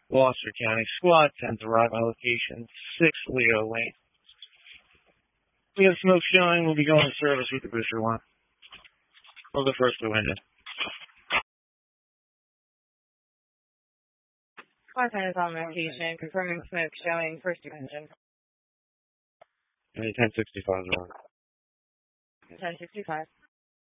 Gloucester County. Squad 10 to arrive on location 6 Leo Lane. We have smoke showing. We'll be going to service with the booster one. We'll go first to the window. Squad 10 is on location, confirming smoke showing first engine. 1065 is on. 1065.